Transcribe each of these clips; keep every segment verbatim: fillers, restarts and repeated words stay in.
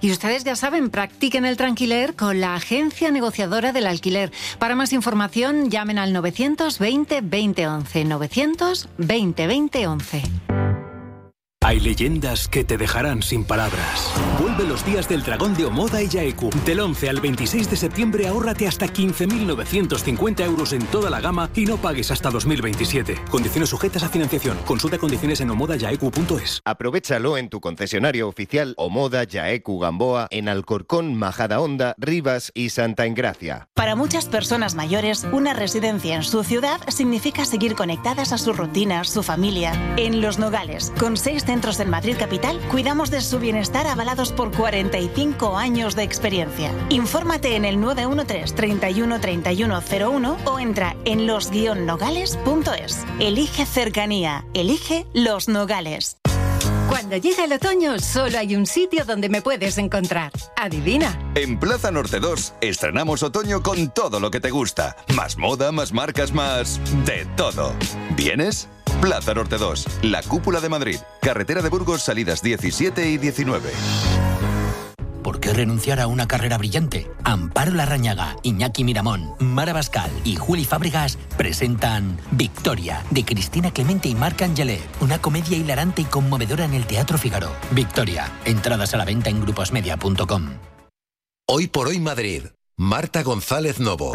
Y ustedes ya saben, practiquen el tranquiler con la agencia negociadora del alquiler. Para más información, llamen al novecientos veinte veinte once. novecientos veinte veinte once. Hay leyendas que te dejarán sin palabras. Vuelve los días del dragón de Omoda y Yaeku. Del once al veintiséis de septiembre ahórrate hasta quince mil novecientos cincuenta euros en toda la gama y no pagues hasta dos mil veintisiete. Condiciones sujetas a financiación. Consulta condiciones en omoda yaeku punto es. Aprovechalo en tu concesionario oficial Omoda Yaeku Gamboa en Alcorcón, Majadahonda, Rivas y Santa Engracia. Para muchas personas mayores, una residencia en su ciudad significa seguir conectadas a su rutina, su familia. En Los Nogales, con seis centros en Madrid Capital, cuidamos de su bienestar avalados por cuarenta y cinco años de experiencia. Infórmate en el nueve uno tres, treinta y uno, treinta y uno cero uno o entra en los guion nogales punto es. Elige cercanía, elige Los Nogales. Cuando llega el otoño, solo hay un sitio donde me puedes encontrar. Adivina. En Plaza Norte dos estrenamos otoño con todo lo que te gusta. Más moda, más marcas, más... de todo. ¿Vienes? Plaza Norte dos, la cúpula de Madrid. Carretera de Burgos, salidas diecisiete y diecinueve. ¿Por qué renunciar a una carrera brillante? Amparo Larrañaga, Iñaki Miramón, Mara Bascal y Juli Fábregas presentan Victoria, de Cristina Clemente y Marc Angelet. Una comedia hilarante y conmovedora en el Teatro Fígaro. Victoria. Entradas a la venta en gruposmedia punto com. Hoy por hoy Madrid. Marta González Novo.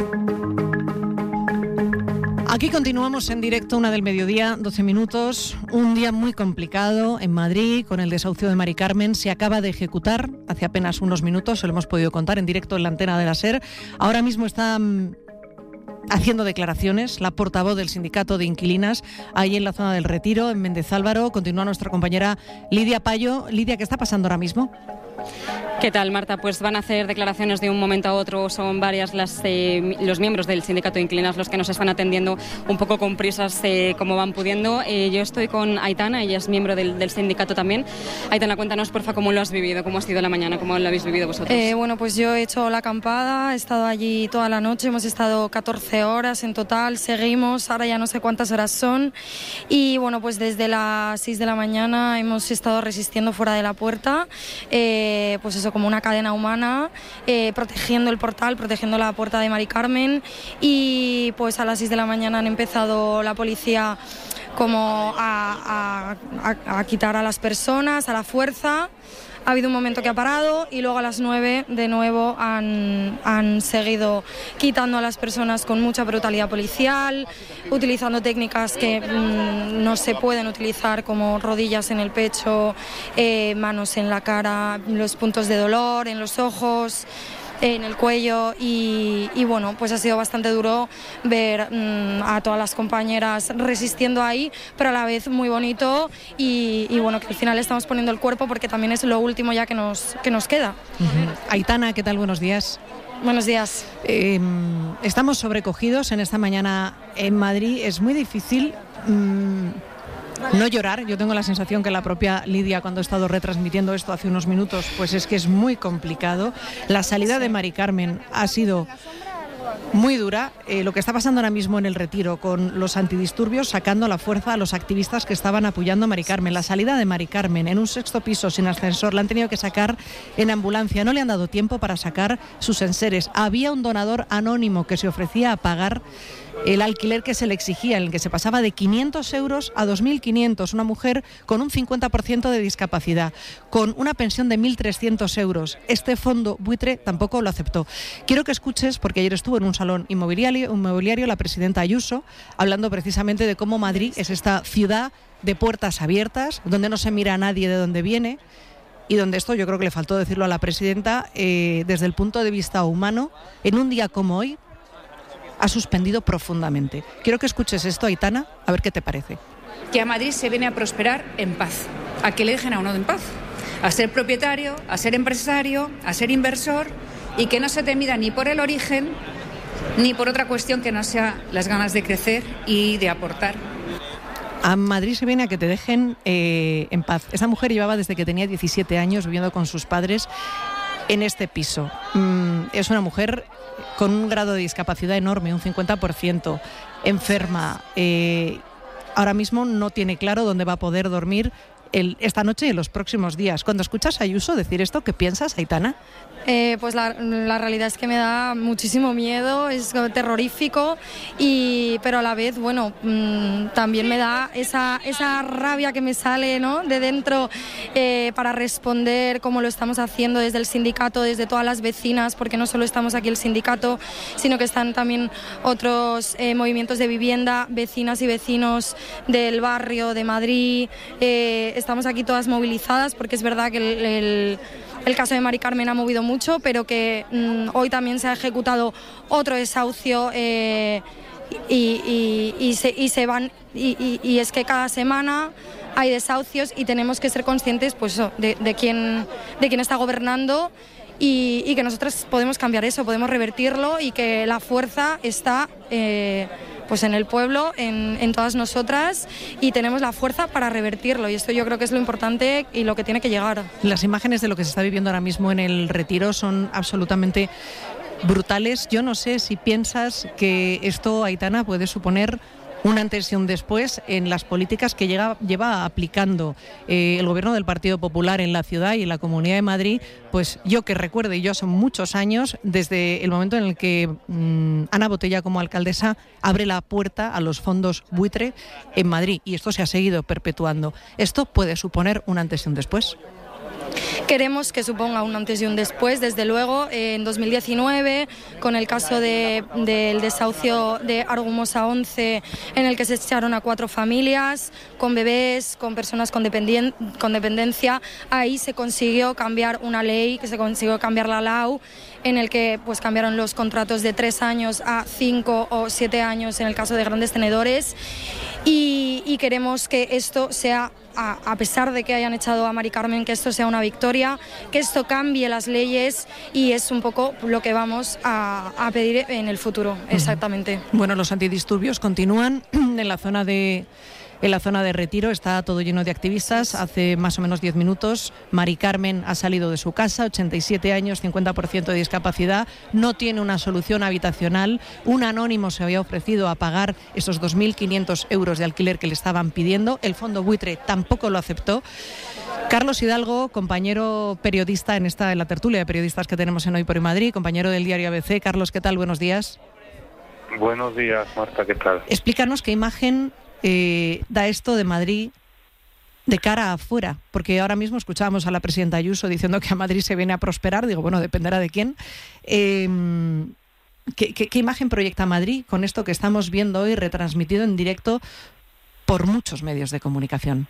Aquí continuamos en directo, una del mediodía, doce minutos. Un día muy complicado en Madrid con el desahucio de Mari Carmen. Se acaba de ejecutar hace apenas unos minutos, se lo hemos podido contar en directo en la antena de la SER. Ahora mismo está mm, haciendo declaraciones la portavoz del sindicato de inquilinas ahí en la zona del Retiro, en Méndez Álvaro. Continúa nuestra compañera Lidia Payo. Lidia, ¿qué está pasando ahora mismo? ¿Qué tal, Marta? Pues van a hacer declaraciones de un momento a otro. Son varias las eh, los miembros del sindicato de inquilinas los que nos están atendiendo un poco con prisas eh, como van pudiendo. Eh, yo estoy con Aitana, ella es miembro del, del sindicato también. Aitana, cuéntanos, porfa, cómo lo has vivido, cómo ha sido la mañana, cómo lo habéis vivido vosotros. Eh, bueno, pues yo he hecho la acampada, he estado allí toda la noche, hemos estado catorce horas en total, seguimos, ahora ya no sé cuántas horas son. Y bueno, pues desde las seis de la mañana hemos estado resistiendo fuera de la puerta. Eh, pues eso, como una cadena humana, eh, protegiendo el portal, protegiendo la puerta de Mari Carmen, y pues a las seis de la mañana han empezado la policía como a, a, a, a quitar a las personas a la fuerza. Ha habido un momento que ha parado y luego a las nueve de nuevo han, han seguido quitando a las personas con mucha brutalidad policial, utilizando técnicas que mmm, no se pueden utilizar, como rodillas en el pecho, eh, manos en la cara, los puntos de dolor en los ojos, en el cuello, y, y bueno, pues ha sido bastante duro ver mmm, a todas las compañeras resistiendo ahí, pero a la vez muy bonito, y, y bueno, que al final estamos poniendo el cuerpo porque también es lo último ya que nos, que nos queda. Uh-huh. Aitana, ¿qué tal? Buenos días. Buenos días. Eh, estamos sobrecogidos en esta mañana en Madrid. Es muy difícil mmm, no llorar. Yo tengo la sensación que la propia Lidia, cuando he estado retransmitiendo esto hace unos minutos, pues es que es muy complicado. La salida de Mari Carmen ha sido muy dura. Eh, lo que está pasando ahora mismo en el Retiro con los antidisturbios sacando a la fuerza a los activistas que estaban apoyando a Mari Carmen. La salida de Mari Carmen en un sexto piso sin ascensor, la han tenido que sacar en ambulancia. No le han dado tiempo para sacar sus enseres. Había un donador anónimo que se ofrecía a pagar el alquiler que se le exigía, en el que se pasaba de quinientos euros a dos mil quinientos, una mujer con un cincuenta por ciento de discapacidad, con una pensión de mil trescientos euros. Este fondo buitre tampoco lo aceptó. Quiero que escuches, porque ayer estuvo en un salón inmobiliario, inmobiliario la presidenta Ayuso, hablando precisamente de cómo Madrid es esta ciudad de puertas abiertas, donde no se mira a nadie de dónde viene, y donde esto yo creo que le faltó decirlo a la presidenta, eh, desde el punto de vista humano, en un día como hoy, ha suspendido profundamente. Quiero que escuches esto, Aitana, a ver qué te parece. Que a Madrid se viene a prosperar en paz, a que le dejen a uno en paz, a ser propietario, a ser empresario, a ser inversor, y que no se te mida ni por el origen ni por otra cuestión que no sea las ganas de crecer y de aportar. A Madrid se viene a que te dejen eh, en paz. Esa mujer llevaba desde que tenía diecisiete años viviendo con sus padres en este piso. Mm, es una mujer con un grado de discapacidad enorme, un cincuenta por ciento, enferma. Eh, ahora mismo no tiene claro dónde va a poder dormir el, esta noche y en los próximos días. Cuando escuchas a Ayuso decir esto, ¿qué piensas, Aitana? Eh, pues la, la realidad es que me da muchísimo miedo, es terrorífico, y, pero a la vez, bueno, mmm, también me da esa, esa rabia que me sale, ¿no?, de dentro eh, para responder como lo estamos haciendo desde el sindicato, desde todas las vecinas, porque no solo estamos aquí el sindicato, sino que están también otros eh, movimientos de vivienda, vecinas y vecinos del barrio de Madrid. Eh, estamos aquí todas movilizadas porque es verdad que el, el El caso de Mari Carmen ha movido mucho, pero que mmm, hoy también se ha ejecutado otro desahucio eh, y, y, y, se, y se van y, y, y es que cada semana hay desahucios y tenemos que ser conscientes, pues, de, de quién de quién está gobernando y, y que nosotros podemos cambiar eso, podemos revertirlo y que la fuerza está eh, pues en el pueblo, en, en todas nosotras, y tenemos la fuerza para revertirlo, y esto yo creo que es lo importante y lo que tiene que llegar. Las imágenes de lo que se está viviendo ahora mismo en el Retiro son absolutamente brutales. Yo no sé si piensas que esto, Aitana, puede suponer un antes y un después en las políticas que llega, lleva aplicando eh, el gobierno del Partido Popular en la ciudad y en la Comunidad de Madrid. Pues yo que recuerde, y yo son muchos años, desde el momento en el que mmm, Ana Botella como alcaldesa abre la puerta a los fondos buitre en Madrid, y esto se ha seguido perpetuando. ¿Esto puede suponer un antes y un después? Queremos que suponga un antes y un después, desde luego. Eh, en dos mil diecinueve, con el caso de, del desahucio de Argumosa once, en el que se echaron a cuatro familias, con bebés, con personas con, dependien- con dependencia, ahí se consiguió cambiar una ley, que se consiguió cambiar la L A U, en el que pues cambiaron los contratos de tres años a cinco o siete años en el caso de grandes tenedores, y, y queremos que esto sea, a, a pesar de que hayan echado a Mari Carmen, que esto sea una victoria, que esto cambie las leyes, y es un poco lo que vamos a, a pedir en el futuro, exactamente. Bueno, los antidisturbios continúan en la zona de... En la zona de Retiro está todo lleno de activistas. Hace más o menos diez minutos Mari Carmen ha salido de su casa, ochenta y siete años, cincuenta por ciento de discapacidad, no tiene una solución habitacional. Un anónimo se había ofrecido a pagar esos dos mil quinientos euros de alquiler que le estaban pidiendo. El fondo buitre tampoco lo aceptó. Carlos Hidalgo, compañero periodista en esta en la tertulia de periodistas que tenemos en Hoy por Hoy Madrid, compañero del diario A B C. Carlos, ¿qué tal? Buenos días. Buenos días, Marta, ¿qué tal? Explícanos qué imagen Eh, da esto de Madrid de cara afuera, porque ahora mismo escuchábamos a la presidenta Ayuso diciendo que a Madrid se viene a prosperar. Digo, bueno, dependerá de quién. Eh, ¿qué, qué, ¿Qué imagen proyecta Madrid con esto que estamos viendo hoy retransmitido en directo por muchos medios de comunicación?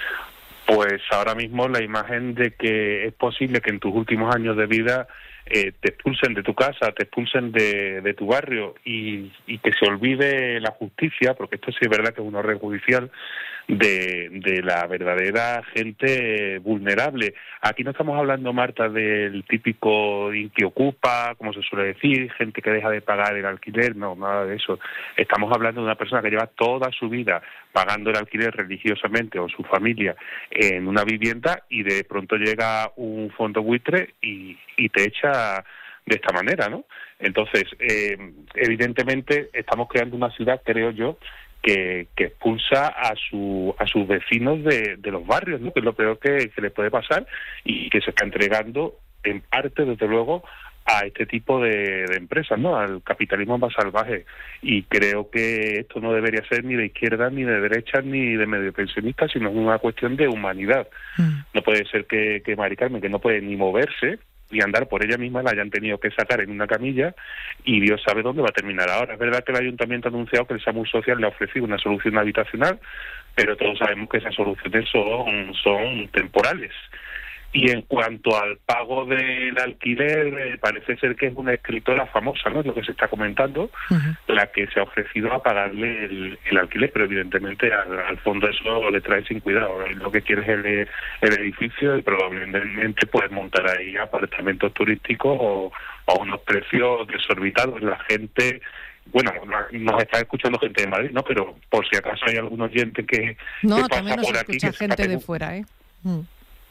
Pues ahora mismo la imagen de que es posible que en tus últimos años de vida eh, te expulsen de tu casa, te expulsen de, de tu barrio y, y que se olvide la justicia, porque esto sí es verdad que es una orden judicial, de, de la verdadera gente vulnerable. Aquí no estamos hablando, Marta, del típico que ocupa, como se suele decir, gente que deja de pagar el alquiler, no, nada de eso. Estamos hablando de una persona que lleva toda su vida pagando el alquiler religiosamente, o su familia, en una vivienda, y de pronto llega un fondo buitre y, y te echa de esta manera, ¿no? Entonces, eh, evidentemente estamos creando una ciudad, creo yo, que, que expulsa a su a sus vecinos de, de los barrios, ¿no?, que es lo peor que, que le puede pasar, y que se está entregando en parte, desde luego, a este tipo de, de empresas, ¿no?, al capitalismo más salvaje. Y creo que esto no debería ser ni de izquierda, ni de derecha, ni de medio pensionistas, sino es una cuestión de humanidad. Mm. No puede ser que, que Mari Carmen, que no puede ni moverse y andar por ella misma, la hayan tenido que sacar en una camilla, y Dios sabe dónde va a terminar ahora. Es verdad que el ayuntamiento ha anunciado que el SAMUR Social le ha ofrecido una solución habitacional, pero todos sabemos que esas soluciones son, son temporales. Y en cuanto al pago del alquiler, eh, parece ser que es una escritora famosa, ¿no?, es lo que se está comentando, uh-huh. la que se ha ofrecido a pagarle el, el alquiler, pero evidentemente al, al fondo eso le trae sin cuidado. Lo que quiere es el, el edificio, y probablemente puedes montar ahí apartamentos turísticos o a unos precios desorbitados. La gente... Bueno, nos está escuchando gente de Madrid, ¿no?, pero por si acaso hay algún oyente que, no, que pasa también nos por escucha aquí... gente de fuera, ¿eh? Mm.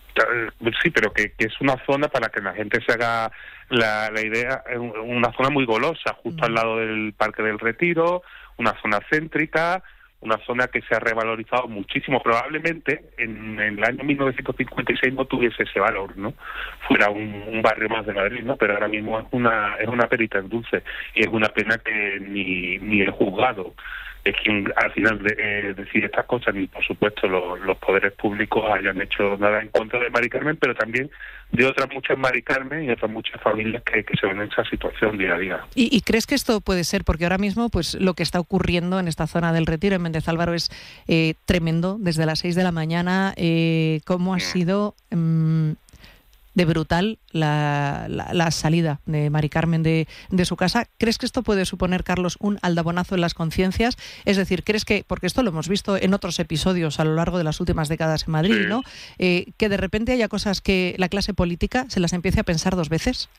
Sí, pero que, que es una zona, para que la gente se haga la, la idea, una zona muy golosa, justo mm. al lado del Parque del Retiro, una zona céntrica, una zona que se ha revalorizado muchísimo. Probablemente en, en el año mil novecientos cincuenta y seis no tuviese ese valor, ¿no? Fuera un, un barrio más de Madrid, ¿no? Pero ahora mismo es una es una perita en dulce, y es una pena que ni, ni el juzgado es quien al final de, eh, decide estas cosas, ni por supuesto los, los poderes públicos hayan hecho nada en contra de Mari Carmen, pero también de otras muchas Mari Carmen y otras muchas familias que, que se ven en esa situación día a día. ¿Y, ¿Y crees que esto puede ser? Porque ahora mismo pues lo que está ocurriendo en esta zona del Retiro, en Méndez Álvaro, es eh, tremendo. Desde las seis de la mañana, eh, cómo ha sido mmm, de brutal la, la, la salida de Mari Carmen de, de su casa. ¿Crees que esto puede suponer, Carlos, un aldabonazo en las conciencias? Es decir, ¿crees que, porque esto lo hemos visto en otros episodios a lo largo de las últimas décadas en Madrid, ¿no? Eh, que de repente haya cosas que la clase política se las empiece a pensar dos veces?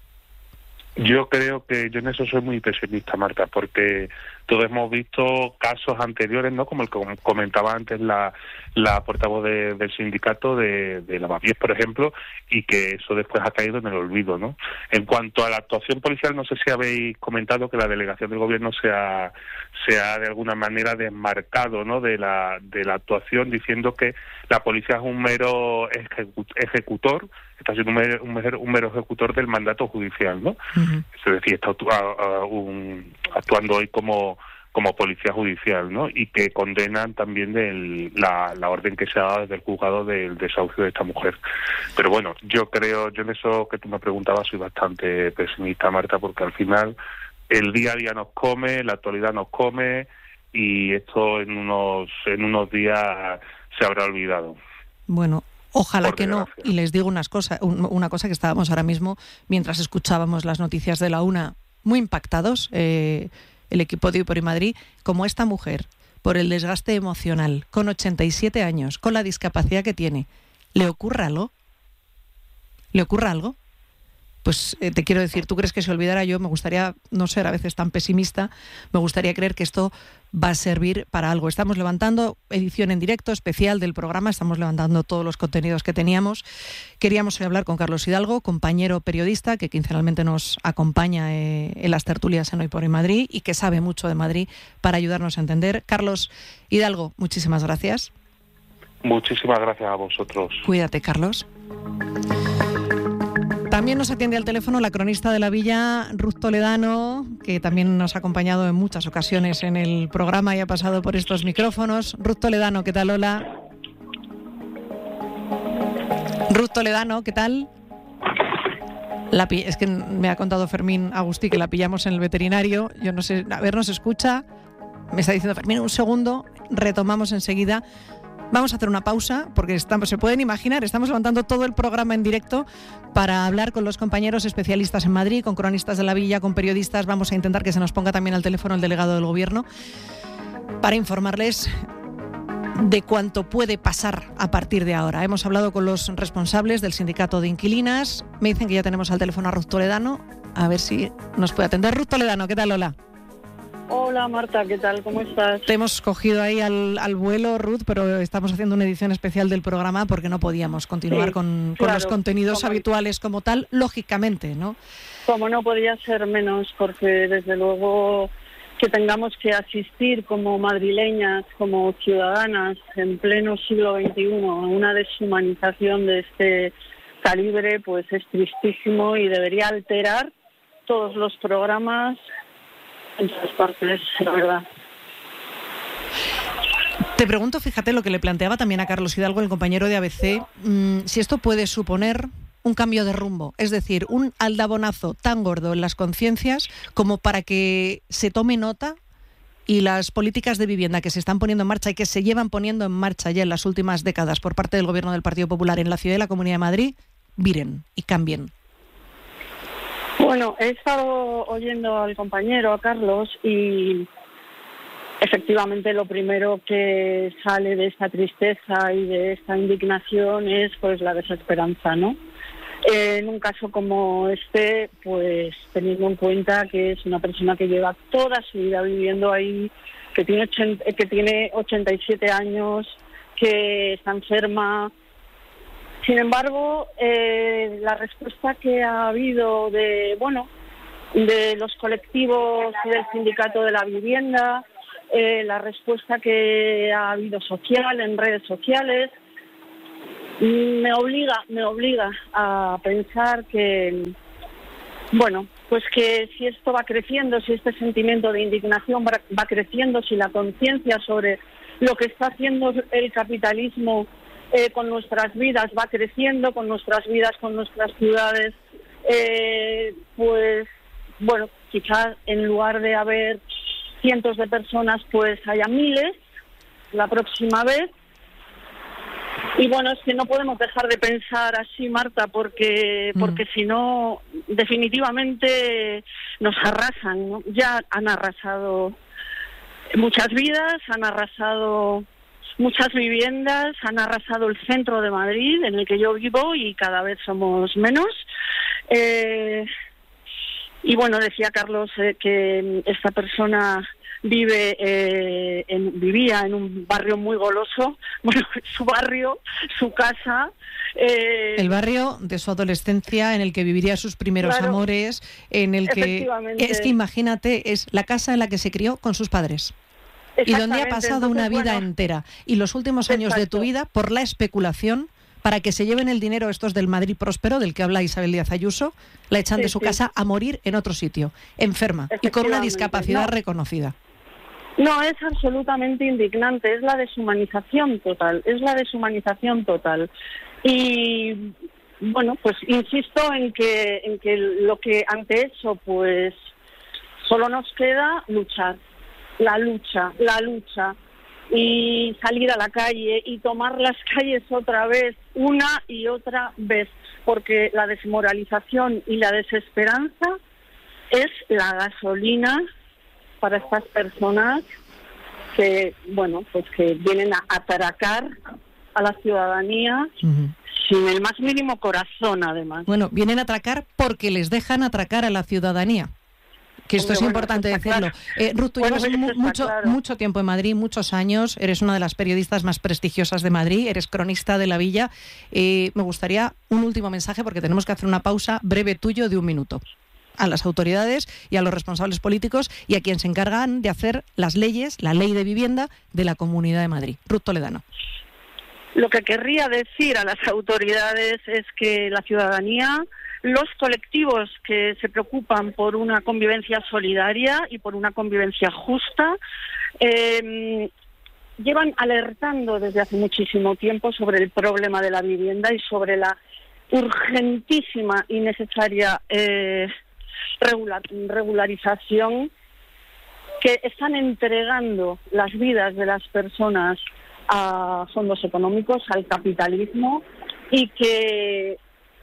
Yo creo que yo en eso soy muy pesimista, Marta, porque todos hemos visto casos anteriores, ¿no? Como el que comentaba antes la, la portavoz de, del sindicato de, de Lavapiés, por ejemplo, y que eso después ha caído en el olvido, ¿no? En cuanto a la actuación policial, no sé si habéis comentado que la delegación del gobierno se ha, se ha de alguna manera desmarcado, ¿no? de la de la actuación, diciendo que la policía es un mero ejecu- ejecutor, está siendo un mero, un, mero, un mero ejecutor del mandato judicial, ¿no? Uh-huh. Es decir, está actua- uh, un, actuando hoy como como policía judicial, ¿no? Y que condenan también del, la, la orden que se ha dado desde el juzgado del desahucio de esta mujer. Pero bueno, yo creo, yo en eso que tú me preguntabas soy bastante pesimista, Marta, porque al final el día a día nos come, la actualidad nos come, y esto en unos en unos días se habrá olvidado. Bueno, ojalá que no. Y les digo unas cosas, una cosa que estábamos ahora mismo, mientras escuchábamos las noticias de la una, muy impactados, eh, el equipo de Hoy por Hoy Madrid, como esta mujer, por el desgaste emocional, con ochenta y siete años, con la discapacidad que tiene, ¿le ocurra algo? ¿Le ocurra algo? Pues eh, te quiero decir, ¿tú crees que se olvidara? Yo me gustaría no ser a veces tan pesimista, me gustaría creer que esto va a servir para algo. Estamos levantando edición en directo especial del programa, estamos levantando todos los contenidos que teníamos. Queríamos hoy hablar con Carlos Hidalgo, compañero periodista que quincenalmente nos acompaña eh, en las tertulias en Hoy por Hoy Madrid y que sabe mucho de Madrid para ayudarnos a entender. Carlos Hidalgo, muchísimas gracias. Muchísimas gracias a vosotros. Cuídate, Carlos. También nos atiende al teléfono la cronista de la Villa, Ruth Toledano, que también nos ha acompañado en muchas ocasiones en el programa y ha pasado por estos micrófonos. Ruth Toledano, ¿qué tal? Hola. Ruth Toledano, ¿qué tal? La pi- es que me ha contado Fermín Agustí que la pillamos en el veterinario. Yo no sé, a ver, ¿nos escucha? Me está diciendo Fermín, un segundo, retomamos enseguida. Vamos a hacer una pausa, porque estamos, se pueden imaginar, estamos levantando todo el programa en directo para hablar con los compañeros especialistas en Madrid, con cronistas de la Villa, con periodistas. Vamos a intentar que se nos ponga también al teléfono el delegado del Gobierno para informarles de cuánto puede pasar a partir de ahora. Hemos hablado con los responsables del sindicato de inquilinas. Me dicen que ya tenemos al teléfono a Ruth Toledano. A ver si nos puede atender. Ruth Toledano, ¿qué tal? Hola. Hola Marta, ¿qué tal? ¿Cómo estás? Te hemos cogido ahí al, al vuelo, Ruth, pero estamos haciendo una edición especial del programa porque no podíamos continuar sí, con, con claro, los contenidos como habituales como tal, lógicamente, ¿no? Como no podía ser menos, porque desde luego que tengamos que asistir como madrileñas, como ciudadanas, en pleno siglo veintiuno, a una deshumanización de este calibre, pues es tristísimo y debería alterar todos los programas en todas partes, la verdad. Te pregunto, fíjate, lo que le planteaba también a Carlos Hidalgo, el compañero de A B C, mmm, si esto puede suponer un cambio de rumbo, es decir, un aldabonazo tan gordo en las conciencias como para que se tome nota y las políticas de vivienda que se están poniendo en marcha y que se llevan poniendo en marcha ya en las últimas décadas por parte del Gobierno del Partido Popular en la ciudad y la Comunidad de Madrid, viren y cambien. Bueno, he estado oyendo al compañero, a Carlos, y efectivamente lo primero que sale de esta tristeza y de esta indignación es pues la desesperanza, ¿no? Eh, en un caso como este, pues teniendo en cuenta que es una persona que lleva toda su vida viviendo ahí, que tiene ochenta, que tiene ochenta y siete años, que está enferma. Sin embargo, eh, la respuesta que ha habido de, bueno, de los colectivos y del sindicato de la vivienda, eh, la respuesta que ha habido social en redes sociales, me obliga, me obliga a pensar que, bueno, pues que si esto va creciendo, si este sentimiento de indignación va, va creciendo, si la conciencia sobre lo que está haciendo el capitalismo eh, con nuestras vidas va creciendo, con nuestras vidas, con nuestras ciudades, eh, pues, bueno, quizás en lugar de haber cientos de personas, pues haya miles la próxima vez. Y bueno, es que no podemos dejar de pensar así, Marta, porque porque mm. si no, definitivamente nos arrasan, ¿no? Ya han arrasado muchas vidas, han arrasado muchas viviendas, han arrasado el centro de Madrid, en el que yo vivo, y cada vez somos menos. Eh, y bueno, decía Carlos eh, que esta persona vive eh, en, vivía en un barrio muy goloso. Bueno, su barrio, su casa. Eh, el barrio de su adolescencia, en el que viviría sus primeros claro, amores, en el que es que imagínate, es la casa en la que se crió con sus padres. Y donde ha pasado Entonces, una vida bueno, entera. Y los últimos años exacto. de tu vida, por la especulación, para que se lleven el dinero estos del Madrid próspero, del que habla Isabel Díaz Ayuso, la echan sí, de su sí. casa a morir en otro sitio, enferma y con una discapacidad no. reconocida. No, es absolutamente indignante, es la deshumanización total, es la deshumanización total. Y bueno, pues insisto en que en que lo que ante eso, pues solo nos queda luchar, la lucha, la lucha, y salir a la calle y tomar las calles otra vez, una y otra vez, porque la desmoralización y la desesperanza es la gasolina para estas personas que, bueno, pues que vienen a atracar a la ciudadanía uh-huh. sin el más mínimo corazón, además. Bueno, vienen a atracar porque les dejan atracar a la ciudadanía. Que esto Hombre, es bueno, importante decirlo. Claro. Eh, Ruth, tú bueno, llevas mu- mucho, claro. mucho tiempo en Madrid, muchos años, eres una de las periodistas más prestigiosas de Madrid, eres cronista de La Villa. Eh, me gustaría un último mensaje, porque tenemos que hacer una pausa breve tuyo de un minuto, a las autoridades y a los responsables políticos y a quienes se encargan de hacer las leyes, la ley de vivienda de la Comunidad de Madrid. Ruth Toledano. Lo que querría decir a las autoridades es que la ciudadanía, los colectivos que se preocupan por una convivencia solidaria y por una convivencia justa, eh, llevan alertando desde hace muchísimo tiempo sobre el problema de la vivienda y sobre la urgentísima y necesaria eh, regular, regularización que están entregando las vidas de las personas a fondos económicos, al capitalismo, y que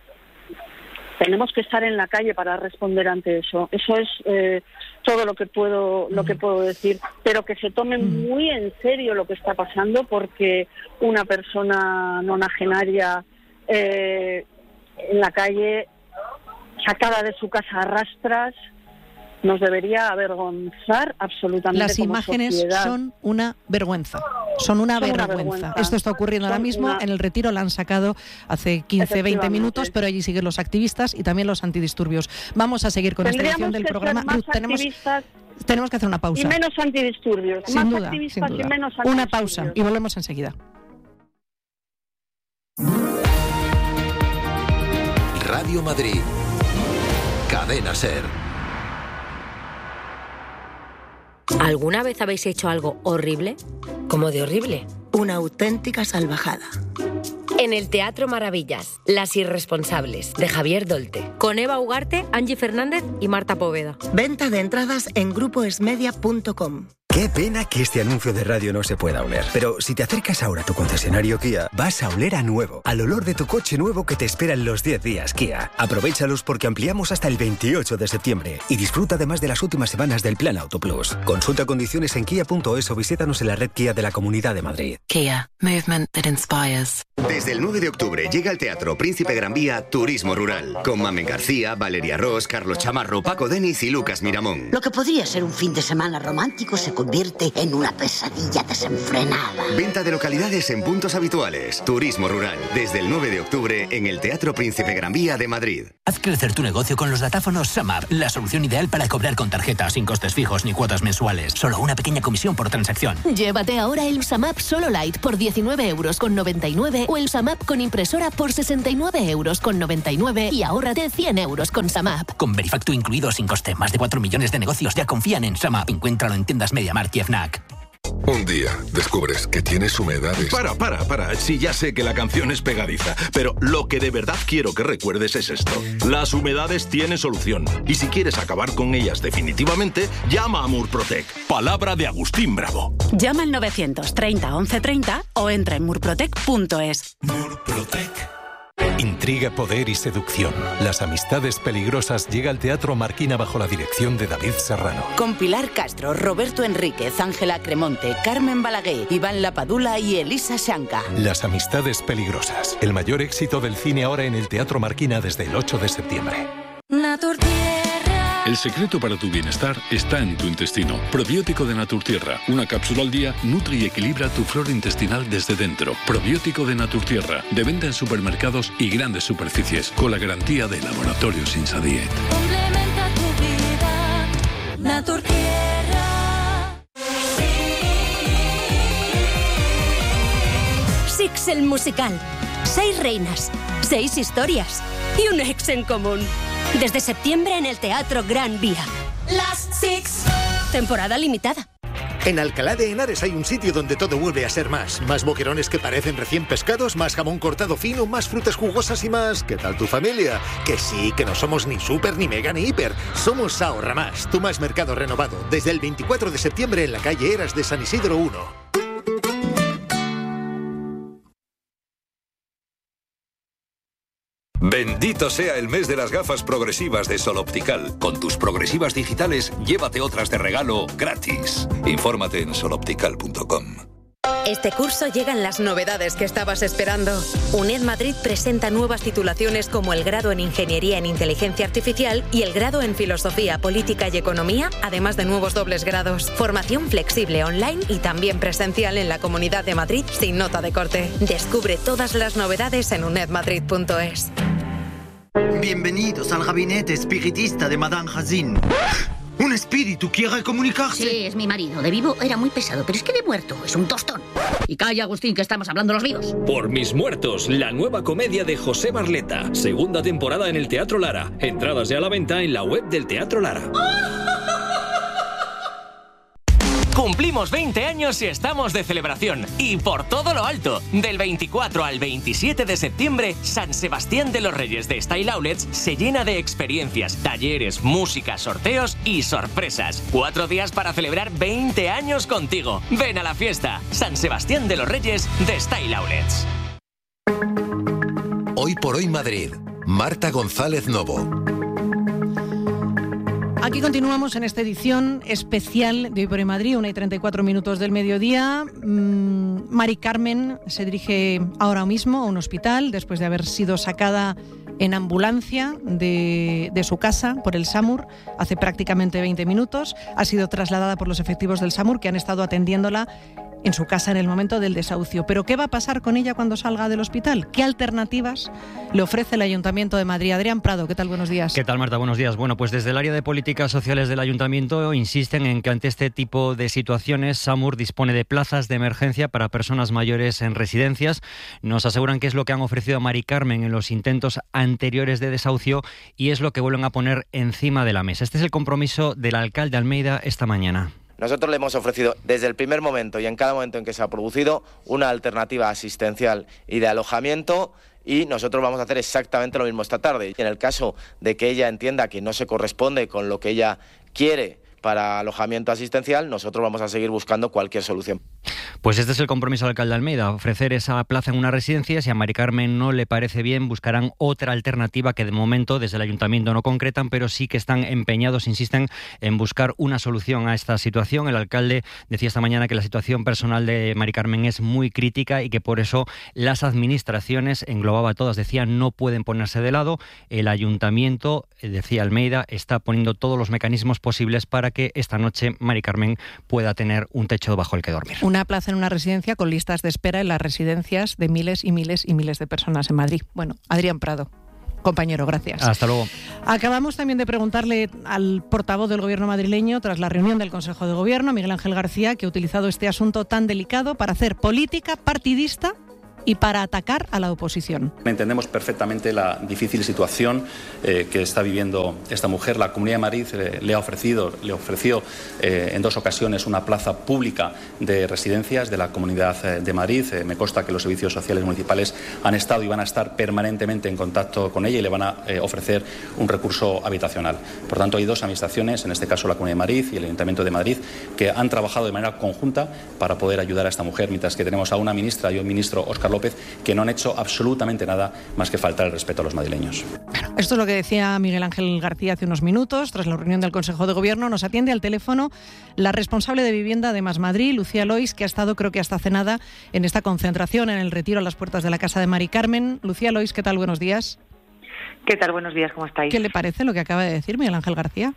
tenemos que estar en la calle para responder ante eso. Eso es eh, todo lo que puedo lo que puedo decir, pero que se tomen muy en serio lo que está pasando, porque una persona nonagenaria eh, en la calle, sacada de su casa a rastras, nos debería avergonzar absolutamente. Las como imágenes sociedad. son una vergüenza. Son una, son vergüenza. una vergüenza. Esto está ocurriendo son ahora mismo. Una... En el Retiro la han sacado hace quince, veinte minutos, pero allí siguen los activistas y también los antidisturbios. Vamos a seguir con esta edición del programa. Ruth, tenemos, tenemos que hacer una pausa. Y menos antidisturbios. Sin más duda, activistas sin duda. Y menos antidisturbios. Una pausa y volvemos enseguida. Radio Madrid. Cadena SER. ¿Alguna vez habéis hecho algo horrible? ¿Cómo de horrible? Una auténtica salvajada. En el Teatro Maravillas, Las Irresponsables, de Javier Dolte, con Eva Ugarte, Angie Fernández y Marta Poveda. Venta de entradas en grupo esmedia punto com. Qué pena que este anuncio de radio no se pueda oler. Pero si te acercas ahora a tu concesionario Kia, vas a oler a nuevo. Al olor de tu coche nuevo que te espera en los diez días Kia. Aprovéchalos porque ampliamos hasta el veintiocho de septiembre. Y disfruta además de las últimas semanas del Plan Auto Plus. Consulta condiciones en kia punto es o visítanos en la red Kia de la Comunidad de Madrid. Kia. Movement that inspires. Desde el nueve de octubre llega al Teatro Príncipe Gran Vía Turismo Rural. Con Mamen García, Valeria Ross, Carlos Chamarro, Paco Denis y Lucas Miramón. Lo que podría ser un fin de semana romántico se convierte en una pesadilla desenfrenada. Venta de localidades en puntos habituales. Turismo rural. Desde el nueve de octubre en el Teatro Príncipe Gran Vía de Madrid. Haz crecer tu negocio con los datáfonos SumUp, la solución ideal para cobrar con tarjeta, sin costes fijos ni cuotas mensuales. Solo una pequeña comisión por transacción. Llévate ahora el SumUp Solo Light por diecinueve euros con noventa y nueve o el SumUp con impresora por sesenta y nueve euros con noventa y nueve y ahórrate cien euros con SumUp. Con Verifactu incluido sin coste, más de cuatro millones de negocios ya confían en SumUp. Encuéntralo en tiendas MediaMarkt y FNAC. Un día descubres que tienes humedades. Para, para, para. Sí, ya sé que la canción es pegadiza, pero lo que de verdad quiero que recuerdes es esto. Las humedades tienen solución. Y si quieres acabar con ellas definitivamente, llama a Murprotec. Palabra de Agustín Bravo. Llama al novecientos treinta once treinta o entra en murprotec punto es. Murprotec. Intriga, poder y seducción. Las amistades peligrosas llega al Teatro Marquina bajo la dirección de David Serrano. Con Pilar Castro, Roberto Enríquez, Ángela Cremonte, Carmen Balaguer, Iván Lapadula y Elisa Shanka. Las amistades peligrosas. El mayor éxito del cine ahora en el Teatro Marquina desde el ocho de septiembre. El secreto para tu bienestar está en tu intestino. Probiótico de Naturtierra. Una cápsula al día nutre y equilibra tu flora intestinal desde dentro. Probiótico de Naturtierra. De venta en supermercados y grandes superficies. Con la garantía de Laboratorios Insadiet. Complementa tu vida. Naturtierra. Six el musical. Seis reinas. Seis historias. Y un ex en común. Desde septiembre en el Teatro Gran Vía. Las Six. Temporada limitada. En Alcalá de Henares hay un sitio donde todo vuelve a ser más. Más boquerones que parecen recién pescados, más jamón cortado fino, más frutas jugosas y más... ¿Qué tal tu familia? Que sí, que no somos ni súper, ni mega, ni hiper. Somos Ahorra Más, tu más mercado renovado. Desde el veinticuatro de septiembre en la calle Eras de San Isidro uno. Bendito sea el mes de las gafas progresivas de Sol Optical. Con tus progresivas digitales, llévate otras de regalo gratis. Infórmate en sol optical punto com. Este curso llegan las novedades que estabas esperando. UNED Madrid presenta nuevas titulaciones como el grado en Ingeniería en Inteligencia Artificial y el grado en Filosofía, Política y Economía, además de nuevos dobles grados. Formación flexible online y también presencial en la Comunidad de Madrid sin nota de corte. Descubre todas las novedades en uned madrid punto es. Bienvenidos al gabinete espiritista de Madame Hazin. ¿Un espíritu quiere comunicarse? Sí, es mi marido. De vivo era muy pesado, pero es que de muerto es un tostón. Y calla, Agustín, que estamos hablando los vivos. Por mis muertos, la nueva comedia de José Barleta. Segunda temporada en el Teatro Lara. Entradas ya a la venta en la web del Teatro Lara. Cumplimos veinte años y estamos de celebración. Y por todo lo alto. Del veinticuatro al veintisiete de septiembre, San Sebastián de los Reyes de Style Outlets se llena de experiencias, talleres, música, sorteos y sorpresas. Cuatro días para celebrar veinte años contigo. Ven a la fiesta. San Sebastián de los Reyes de Style Outlets. Hoy por hoy Madrid. Marta González Novo. Aquí continuamos en esta edición especial de Hoy por Hoy Madrid, una y treinta y cuatro minutos del mediodía. Mm, Mari Carmen se dirige ahora mismo a un hospital después de haber sido sacada en ambulancia de, de su casa por el SAMUR hace prácticamente veinte minutos. Ha sido trasladada por los efectivos del SAMUR que han estado atendiéndola en su casa en el momento del desahucio. ¿Pero qué va a pasar con ella cuando salga del hospital? ¿Qué alternativas le ofrece el Ayuntamiento de Madrid? Adrián Prado, ¿qué tal? Buenos días. ¿Qué tal, Marta? Buenos días. Bueno, pues desde el área de políticas sociales del Ayuntamiento insisten en que ante este tipo de situaciones SAMUR dispone de plazas de emergencia para personas mayores en residencias. Nos aseguran que es lo que han ofrecido a Mari Carmen en los intentos anteriores de desahucio y es lo que vuelven a poner encima de la mesa. Este es el compromiso del alcalde Almeida esta mañana. Nosotros le hemos ofrecido desde el primer momento y en cada momento en que se ha producido una alternativa asistencial y de alojamiento y nosotros vamos a hacer exactamente lo mismo esta tarde. En el caso de que ella entienda que no se corresponde con lo que ella quiere para alojamiento asistencial, nosotros vamos a seguir buscando cualquier solución. Pues este es el compromiso del alcalde Almeida, ofrecer esa plaza en una residencia. Si a Mari Carmen no le parece bien, buscarán otra alternativa que de momento desde el ayuntamiento no concretan, pero sí que están empeñados, insisten, en buscar una solución a esta situación. El alcalde decía esta mañana que la situación personal de Mari Carmen es muy crítica y que por eso las administraciones, englobaba todas, decía, no pueden ponerse de lado. El ayuntamiento, decía Almeida, está poniendo todos los mecanismos posibles para que esta noche Mari Carmen pueda tener un techo bajo el que dormir. Una plaza en una residencia con listas de espera en las residencias de miles y miles y miles de personas en Madrid. Bueno, Adrián Prado. Compañero, gracias. Hasta luego. Acabamos también de preguntarle al portavoz del Gobierno madrileño, tras la reunión del Consejo de Gobierno, Miguel Ángel García, que ha utilizado este asunto tan delicado para hacer política partidista y para atacar a la oposición. Entendemos perfectamente la difícil situación eh, que está viviendo esta mujer. La Comunidad de Madrid eh, le ha ofrecido, le ofreció eh, en dos ocasiones una plaza pública de residencias de la Comunidad eh, de Madrid. Eh, me consta que los servicios sociales municipales han estado y van a estar permanentemente en contacto con ella y le van a eh, ofrecer un recurso habitacional. Por tanto, hay dos administraciones, en este caso la Comunidad de Madrid y el Ayuntamiento de Madrid, que han trabajado de manera conjunta para poder ayudar a esta mujer, mientras que tenemos a una ministra y un ministro, Óscar López, que no han hecho absolutamente nada más que faltar el respeto a los madrileños. Bueno, esto es lo que decía Miguel Ángel García hace unos minutos, tras la reunión del Consejo de Gobierno. Nos atiende al teléfono la responsable de vivienda de Más Madrid, Lucía Lois, que ha estado, creo que hasta cenada, en esta concentración, en el retiro a las puertas de la casa de Mari Carmen. Lucía Lois, ¿qué tal? Buenos días. ¿Qué tal? Buenos días, ¿cómo estáis? ¿Qué le parece lo que acaba de decir Miguel Ángel García?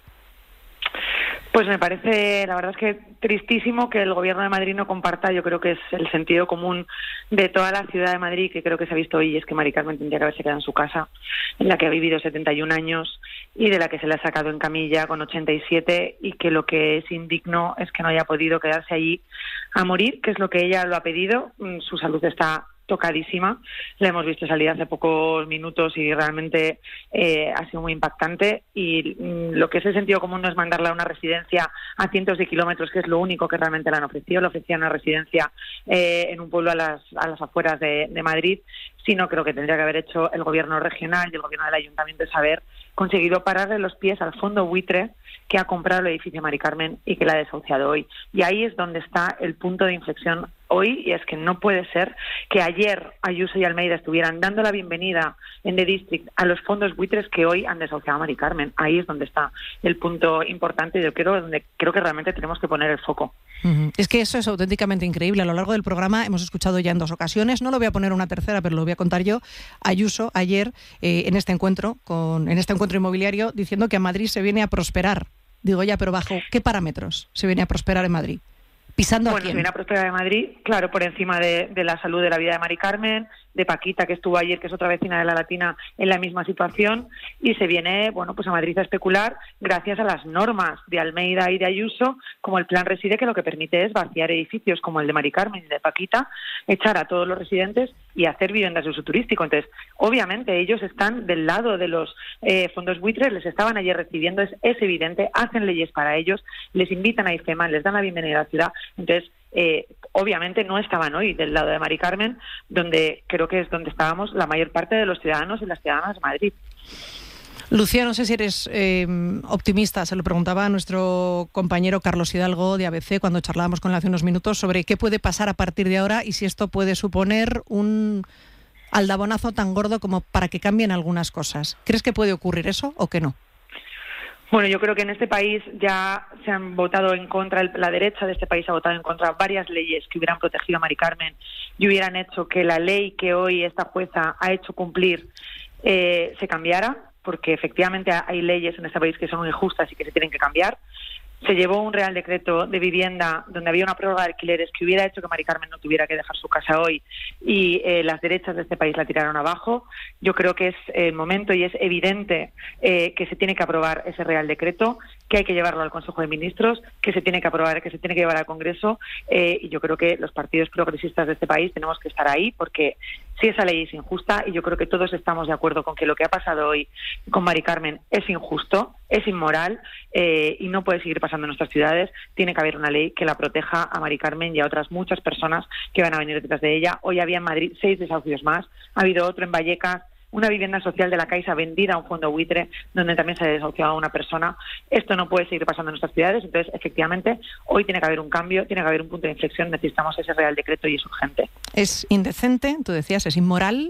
Pues me parece, la verdad es que tristísimo que el Gobierno de Madrid no comparta, yo creo que es el sentido común de toda la ciudad de Madrid, que creo que se ha visto hoy, y es que Mari Carmen tendría que haberse quedado en su casa, en la que ha vivido setenta y un años y de la que se le ha sacado en camilla con ochenta y siete, y que lo que es indigno es que no haya podido quedarse allí a morir, que es lo que ella lo ha pedido. Su salud está tocadísima, la hemos visto salir hace pocos minutos y realmente eh, ha sido muy impactante, y mm, lo que es el sentido común no es mandarla a una residencia a cientos de kilómetros, que es lo único que realmente le han ofrecido. Le ofrecían una residencia eh, en un pueblo a las, a las afueras de, de Madrid, sino creo que tendría que haber hecho el gobierno regional y el gobierno del ayuntamiento, es haber conseguido pararle los pies al fondo buitre que ha comprado el edificio Mari Carmen y que la ha desahuciado hoy. Y ahí es donde está el punto de inflexión hoy, y es que no puede ser que ayer Ayuso y Almeida estuvieran dando la bienvenida en The District a los fondos buitres que hoy han desahuciado a Mari Carmen. Ahí es donde está el punto importante, y yo creo, donde creo que realmente tenemos que poner el foco. Uh-huh. Es que eso es auténticamente increíble. A lo largo del programa hemos escuchado ya en dos ocasiones, no lo voy a poner una tercera, pero lo voy a contar yo, Ayuso ayer eh, en este encuentro, con, en este encuentro inmobiliario, diciendo que a Madrid se viene a prosperar. Digo, ya, pero ¿bajo qué parámetros se viene a prosperar en Madrid? ¿Pisando bueno, a quién? Se viene a prosperar en Madrid, claro, por encima de, de la salud de la vida de Mari Carmen, de Paquita, que estuvo ayer, que es otra vecina de la Latina, en la misma situación, y se viene, bueno, pues a Madrid a especular gracias a las normas de Almeida y de Ayuso, como el Plan Reside, que lo que permite es vaciar edificios como el de Mari Carmen y de Paquita, echar a todos los residentes y hacer viviendas de uso turístico. Entonces, obviamente, ellos están del lado de los eh, fondos buitres, les estaban ayer recibiendo, es, es evidente, hacen leyes para ellos, les invitan a IFEMA, les dan la bienvenida a la ciudad. Entonces, eh, obviamente no estaban hoy del lado de Mari Carmen, donde creo que es donde estábamos la mayor parte de los ciudadanos y las ciudadanas de Madrid. Lucía, no sé si eres eh, optimista, se lo preguntaba a nuestro compañero Carlos Hidalgo de A B C cuando charlábamos con él hace unos minutos sobre qué puede pasar a partir de ahora y si esto puede suponer un aldabonazo tan gordo como para que cambien algunas cosas. ¿Crees que puede ocurrir eso o que no? Bueno, yo creo que en este país ya se han votado en contra, la derecha de este país ha votado en contra varias leyes que hubieran protegido a Mari Carmen y hubieran hecho que la ley que hoy esta jueza ha hecho cumplir eh, se cambiara, porque efectivamente hay leyes en este país que son injustas y que se tienen que cambiar. Se llevó un Real Decreto de vivienda donde había una prórroga de alquileres que hubiera hecho que Mari Carmen no tuviera que dejar su casa hoy, y eh, las derechas de este país la tiraron abajo. Yo creo que es el momento y es evidente eh, que se tiene que aprobar ese Real Decreto, que hay que llevarlo al Consejo de Ministros, que se tiene que aprobar, que se tiene que llevar al Congreso, eh, y yo creo que los partidos progresistas de este país tenemos que estar ahí, porque si esa ley es injusta, y yo creo que todos estamos de acuerdo con que lo que ha pasado hoy con Mari Carmen es injusto, es inmoral, eh, y no puede seguir pasando en nuestras ciudades. Tiene que haber una ley que la proteja a Mari Carmen y a otras muchas personas que van a venir detrás de ella. Hoy había en Madrid seis desahucios más, ha habido otro en Vallecas, una vivienda social de la Caixa vendida a un fondo buitre donde también se ha desahuciado a una persona. Esto no puede seguir pasando en nuestras ciudades, entonces efectivamente hoy tiene que haber un cambio, tiene que haber un punto de inflexión, necesitamos ese Real Decreto y es urgente. Es indecente, tú decías, es inmoral,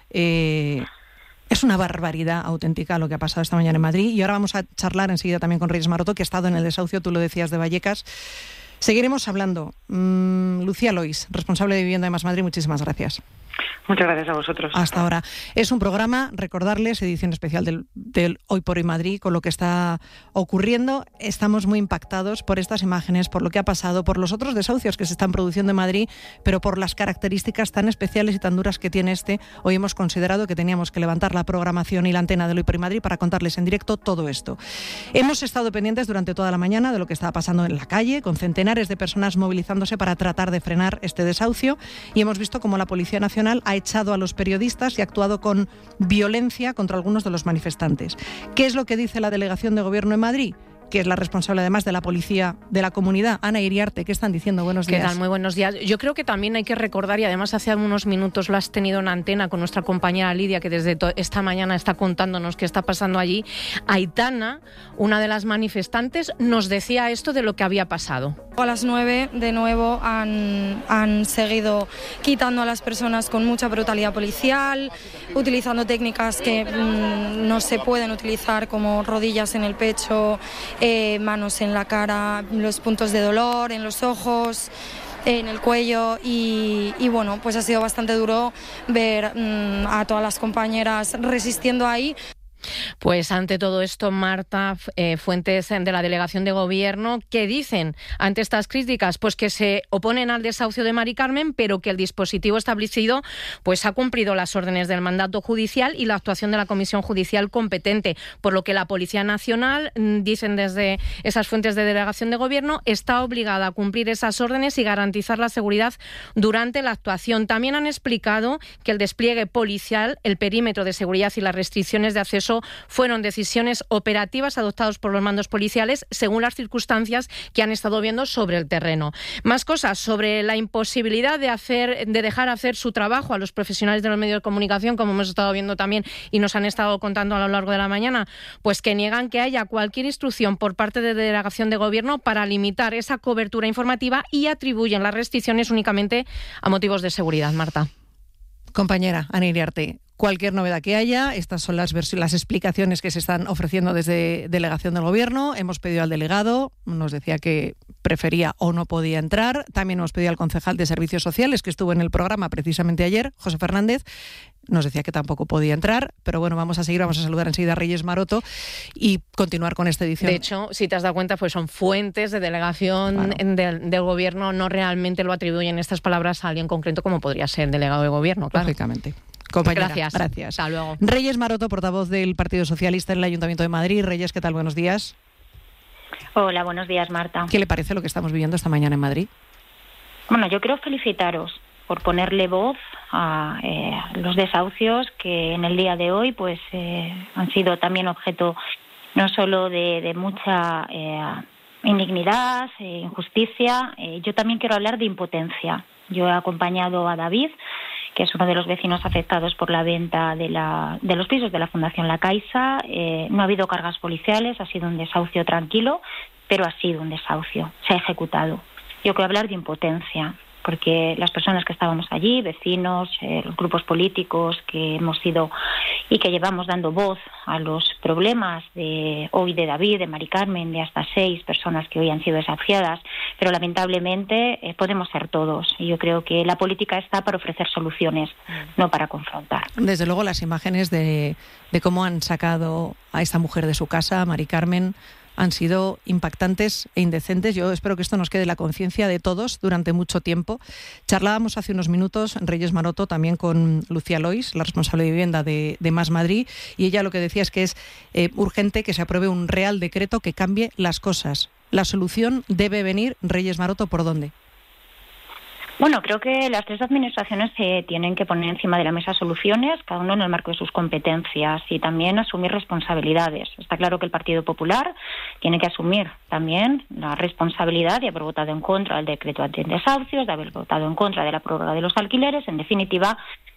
eh, es una barbaridad auténtica lo que ha pasado esta mañana en Madrid, y ahora vamos a charlar enseguida también con Reyes Maroto, que ha estado en el desahucio, tú lo decías, de Vallecas. Seguiremos hablando. Mm, Lucía Lois, responsable de Vivienda de Más Madrid, muchísimas gracias. Muchas gracias a vosotros. Hasta ahora. Es un programa, recordarles, edición especial del, del Hoy por Hoy Madrid, con lo que está ocurriendo. Estamos muy impactados por estas imágenes, por lo que ha pasado, por los otros desahucios que se están produciendo en Madrid, pero por las características tan especiales y tan duras que tiene este. Hoy hemos considerado que teníamos que levantar la programación y la antena del Hoy por Hoy Madrid para contarles en directo todo esto. Hemos estado pendientes durante toda la mañana de lo que estaba pasando en la calle, con centenares de personas movilizándose para tratar de frenar este desahucio, y hemos visto cómo la Policía Nacional ha echado a los periodistas y ha actuado con violencia contra algunos de los manifestantes. ¿Qué es lo que dice la Delegación de Gobierno en Madrid?, que es la responsable además de la policía de la comunidad? Ana Iriarte, ¿qué están diciendo? Buenos días. ¿Qué tal? Muy buenos días. Yo creo que también hay que recordar, y además hace unos minutos lo has tenido en antena con nuestra compañera Lidia, que desde esta mañana está contándonos qué está pasando allí. Aitana, una de las manifestantes, nos decía esto de lo que había pasado. A las nueve, de nuevo, han, han seguido quitando a las personas con mucha brutalidad policial, utilizando técnicas que mmm, no se pueden utilizar, como rodillas en el pecho, Eh, manos en la cara, los puntos de dolor, en los ojos, en el cuello, y, y bueno, pues ha sido bastante duro ver mmm, a todas las compañeras resistiendo ahí. Pues ante todo esto, Marta, eh, fuentes de la Delegación de Gobierno, ¿qué dicen ante estas críticas? Pues que se oponen al desahucio de Mari Carmen, pero que el dispositivo establecido pues ha cumplido las órdenes del mandato judicial y la actuación de la Comisión Judicial competente, por lo que la Policía Nacional, dicen desde esas fuentes de Delegación de Gobierno, está obligada a cumplir esas órdenes y garantizar la seguridad durante la actuación. También han explicado que el despliegue policial, el perímetro de seguridad y las restricciones de acceso fueron decisiones operativas adoptadas por los mandos policiales según las circunstancias que han estado viendo sobre el terreno. Más cosas sobre la imposibilidad de hacer, de dejar hacer su trabajo a los profesionales de los medios de comunicación, como hemos estado viendo también y nos han estado contando a lo largo de la mañana, pues que niegan que haya cualquier instrucción por parte de la Delegación de Gobierno para limitar esa cobertura informativa y atribuyen las restricciones únicamente a motivos de seguridad. Marta. Compañera Ana Iriarte, cualquier novedad que haya, estas son las, las explicaciones que se están ofreciendo desde Delegación del Gobierno. Hemos pedido al delegado, nos decía que prefería o no podía entrar. También hemos pedido al concejal de Servicios Sociales, que estuvo en el programa precisamente ayer, José Fernández. Nos decía que tampoco podía entrar, pero bueno, vamos a seguir, vamos a saludar enseguida a Reyes Maroto y continuar con esta edición. De hecho, si te has dado cuenta, pues son fuentes de delegación claro. del, del Gobierno, no realmente lo atribuyen estas palabras a alguien concreto como podría ser el delegado de Gobierno, claro. Lógicamente. Compañera, gracias. Gracias. Hasta luego. Reyes Maroto, portavoz del Partido Socialista en el Ayuntamiento de Madrid. Reyes, ¿qué tal? Buenos días. Hola, buenos días, Marta. ¿Qué le parece lo que estamos viviendo esta mañana en Madrid? Bueno, yo quiero felicitaros por ponerle voz a eh, los desahucios que en el día de hoy pues eh, han sido también objeto no solo de, de mucha eh, indignidad, eh, injusticia. Eh, yo también quiero hablar de impotencia. Yo he acompañado a David, que es uno de los vecinos afectados por la venta de, la, de los pisos de la Fundación La Caixa. Eh, no ha habido cargas policiales, ha sido un desahucio tranquilo, pero ha sido un desahucio, se ha ejecutado. Yo quiero hablar de impotencia, porque las personas que estábamos allí, vecinos, eh, los grupos políticos que hemos sido y que llevamos dando voz a los problemas de hoy de David, de Mari Carmen, de hasta seis personas que hoy han sido desahuciadas, pero lamentablemente eh, podemos ser todos. Y yo creo que la política está para ofrecer soluciones, no para confrontar. Desde luego las imágenes de, de cómo han sacado a esta mujer de su casa, Mari Carmen, han sido impactantes e indecentes. Yo espero que esto nos quede en la conciencia de todos durante mucho tiempo. Charlábamos hace unos minutos, Reyes Maroto, también con Lucía Lois, la responsable de vivienda de, de Más Madrid, y ella lo que decía es que es eh, urgente que se apruebe un real decreto que cambie las cosas. La solución debe venir, Reyes Maroto, ¿por dónde? Bueno, creo que las tres administraciones eh, tienen que poner encima de la mesa soluciones, cada uno en el marco de sus competencias, y también asumir responsabilidades. Está claro que el Partido Popular tiene que asumir también la responsabilidad de haber votado en contra del decreto antidesahucios, de haber votado en contra de la prórroga de los alquileres. En definitiva,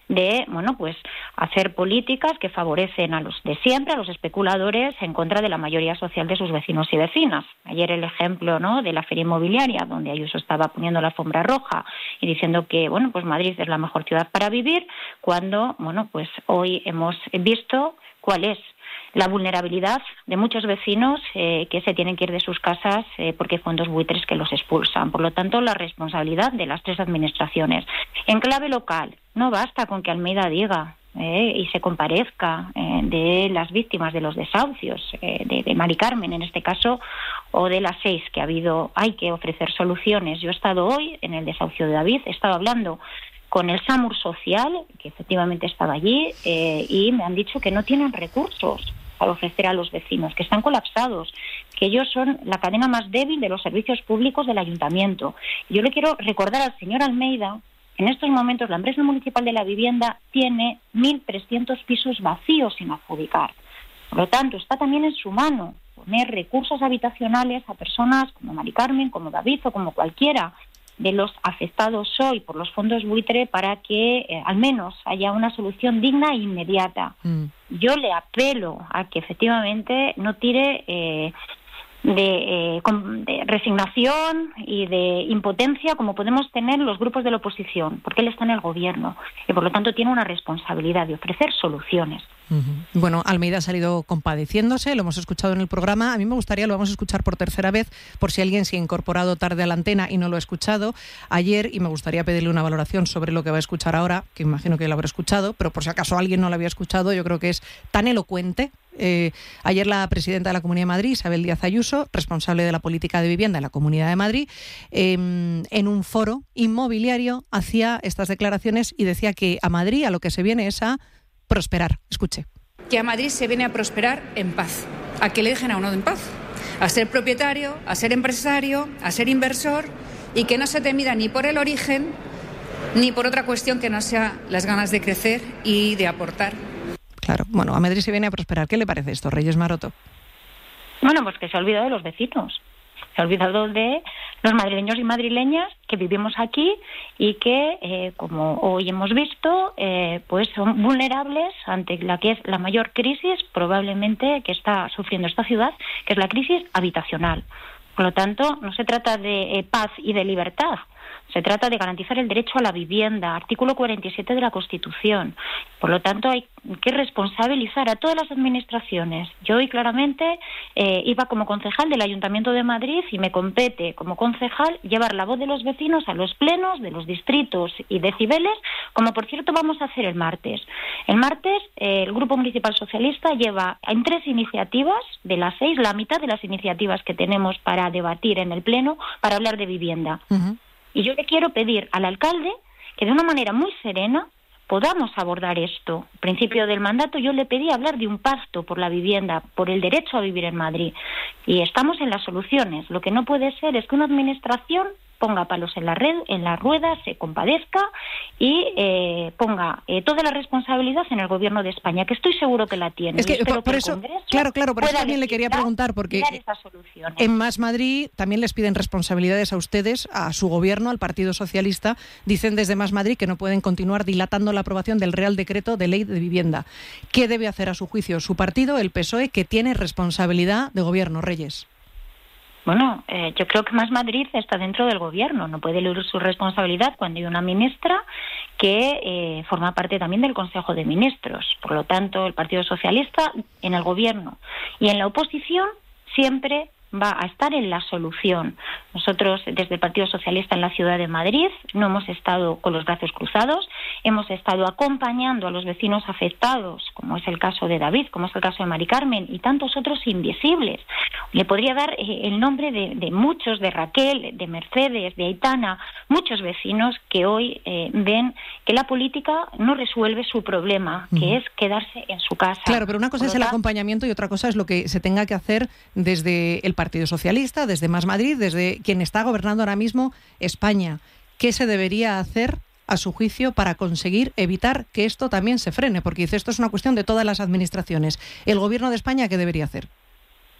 de, bueno, pues hacer políticas que favorecen a los de siempre, a los especuladores, en contra de la mayoría social de sus vecinos y vecinas. Ayer el ejemplo, ¿no?, de la feria inmobiliaria, donde Ayuso estaba poniendo la alfombra roja y diciendo que, bueno, pues Madrid es la mejor ciudad para vivir, cuando, bueno, pues hoy hemos visto cuál es la vulnerabilidad de muchos vecinos eh, que se tienen que ir de sus casas eh, porque hay fondos buitres que los expulsan. Por lo tanto, la responsabilidad de las tres administraciones. En clave local, no basta con que Almeida diga eh, y se comparezca eh, de las víctimas de los desahucios, eh, de, de Mari Carmen en este caso, o de las seis que ha habido. Hay que ofrecer soluciones. Yo he estado hoy en el desahucio de David, he estado hablando con el SAMUR social, que efectivamente estaba allí, eh, y me han dicho que no tienen recursos para ofrecer a los vecinos, que están colapsados, que ellos son la cadena más débil de los servicios públicos del ayuntamiento. Yo le quiero recordar al señor Almeida, en estos momentos la empresa municipal de la vivienda tiene mil trescientos pisos vacíos sin adjudicar. Por lo tanto, está también en su mano poner recursos habitacionales a personas como Mari Carmen, como David o como cualquiera de los afectados hoy por los fondos buitre para que eh, al menos haya una solución digna e inmediata. Mm. Yo le apelo a que efectivamente no tire eh, de, eh, de resignación y de impotencia como podemos tener los grupos de la oposición, porque él está en el gobierno y por lo tanto tiene una responsabilidad de ofrecer soluciones. Uh-huh. Bueno, Almeida ha salido compadeciéndose, lo hemos escuchado en el programa. A mí me gustaría, lo vamos a escuchar por tercera vez, por si alguien se ha incorporado tarde a la antena y no lo ha escuchado ayer, y me gustaría pedirle una valoración sobre lo que va a escuchar ahora, que imagino que lo habrá escuchado, pero por si acaso alguien no lo había escuchado, yo creo que es tan elocuente. Eh, ayer la presidenta de la Comunidad de Madrid, Isabel Díaz Ayuso, responsable de la política de vivienda en la Comunidad de Madrid, eh, en un foro inmobiliario hacía estas declaraciones y decía que a Madrid a lo que se viene es a prosperar. Escuche. Que a Madrid se viene a prosperar en paz, a que le dejen a uno en paz, a ser propietario, a ser empresario, a ser inversor, y que no se te mida ni por el origen ni por otra cuestión que no sea las ganas de crecer y de aportar. Claro, bueno, a Madrid se viene a prosperar. ¿Qué le parece esto, Reyes Maroto? Bueno, pues que se ha olvidado de los vecinos. Se ha olvidado de los madrileños y madrileñas que vivimos aquí y que, eh, como hoy hemos visto, eh, pues son vulnerables ante la que es la mayor crisis probablemente que está sufriendo esta ciudad, que es la crisis habitacional. Por lo tanto, no se trata de eh, paz y de libertad. Se trata de garantizar el derecho a la vivienda, artículo cuarenta y siete de la Constitución. Por lo tanto, hay que responsabilizar a todas las administraciones. Yo hoy claramente eh, iba como concejal del Ayuntamiento de Madrid y me compete como concejal llevar la voz de los vecinos a los plenos de los distritos y decibeles, como por cierto vamos a hacer el martes. El martes eh, el Grupo Municipal Socialista lleva en tres iniciativas de las seis, la mitad de las iniciativas que tenemos para debatir en el pleno para hablar de vivienda. Uh-huh. Y yo le quiero pedir al alcalde que de una manera muy serena podamos abordar esto. Al principio del mandato yo le pedí hablar de un pacto por la vivienda, por el derecho a vivir en Madrid. Y estamos en las soluciones. Lo que no puede ser es que una administración ponga palos en la red, en la rueda, se compadezca y eh, ponga eh, toda la responsabilidad en el Gobierno de España, que estoy seguro que la tiene. Es que por, por que eso, claro, claro, por eso también le quería preguntar, porque en Más Madrid también les piden responsabilidades a ustedes, a su Gobierno, al Partido Socialista. Dicen desde Más Madrid que no pueden continuar dilatando la aprobación del Real Decreto de Ley de Vivienda. ¿Qué debe hacer a su juicio su partido, el P S O E, que tiene responsabilidad de Gobierno, Reyes? Bueno, eh, yo creo que Más Madrid está dentro del gobierno, no puede eludir su responsabilidad cuando hay una ministra que eh, forma parte también del Consejo de Ministros. Por lo tanto, el Partido Socialista en el gobierno y en la oposición siempre va a estar en la solución. Nosotros, desde el Partido Socialista en la Ciudad de Madrid, no hemos estado con los brazos cruzados, hemos estado acompañando a los vecinos afectados, como es el caso de David, como es el caso de Mari Carmen y tantos otros invisibles. Le podría dar eh, el nombre de, de muchos, de Raquel, de Mercedes, de Aitana, muchos vecinos que hoy eh, ven que la política no resuelve su problema, que uh-huh. es quedarse en su casa. Claro, pero una cosa es el acompañamiento y otra cosa es lo que se tenga que hacer desde el Partido Socialista, desde Más Madrid, desde quien está gobernando ahora mismo España. ¿Qué se debería hacer, a su juicio, para conseguir evitar que esto también se frene? Porque dice, esto es una cuestión de todas las administraciones. ¿El Gobierno de España qué debería hacer?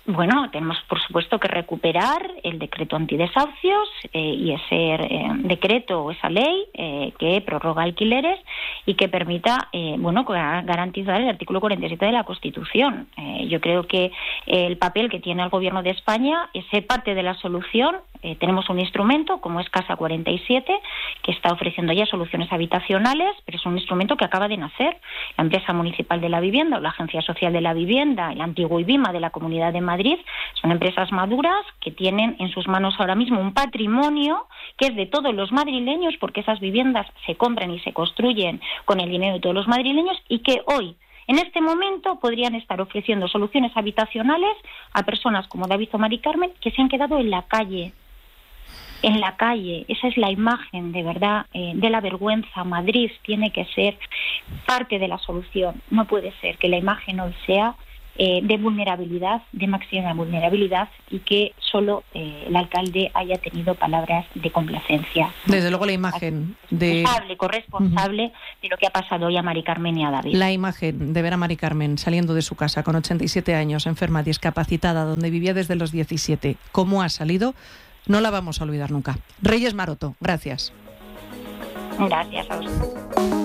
bueno, tenemos por supuesto que recuperar el decreto antidesahucios eh, y ese eh, decreto o esa ley eh, que prorroga alquileres y que permita, eh, bueno, garantizar el artículo cuarenta y siete de la Constitución. Eh, yo creo que el papel que tiene el Gobierno de España es ser parte de la solución. Eh, tenemos un instrumento como es Casa cuarenta y siete que está ofreciendo ya soluciones habitacionales, pero es un instrumento que acaba de nacer. La empresa municipal de la vivienda o la Agencia Social de la Vivienda, el antiguo IBIMA de la Comunidad de Madrid, Madrid, son empresas maduras que tienen en sus manos ahora mismo un patrimonio que es de todos los madrileños, porque esas viviendas se compran y se construyen con el dinero de todos los madrileños y que hoy, en este momento, podrían estar ofreciendo soluciones habitacionales a personas como David o Mari Carmen que se han quedado en la calle. En la calle, esa es la imagen de verdad eh, de la vergüenza. Madrid tiene que ser parte de la solución. No puede ser que la imagen hoy sea Eh, de vulnerabilidad, de máxima vulnerabilidad y que solo eh, el alcalde haya tenido palabras de complacencia. Desde luego la imagen de... Responsable, corresponsable uh-huh. de lo que ha pasado hoy a Mari Carmen y a David. La imagen de ver a Mari Carmen saliendo de su casa con ochenta y siete años, enferma, discapacitada, donde vivía desde los diecisiete, cómo ha salido, no la vamos a olvidar nunca. Reyes Maroto, gracias. Gracias a usted.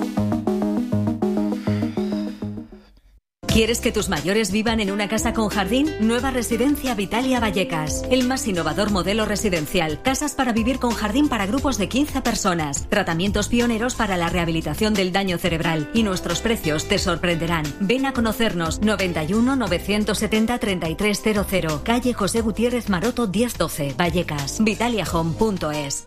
¿Quieres que tus mayores vivan en una casa con jardín? Nueva Residencia Vitalia Vallecas. El más innovador modelo residencial. Casas para vivir con jardín para grupos de quince personas. Tratamientos pioneros para la rehabilitación del daño cerebral. Y nuestros precios te sorprenderán. Ven a conocernos. noventa y uno, novecientos setenta, treinta y tres cero cero. Calle José Gutiérrez Maroto diez doce. Vallecas. Vitalia Home punto es.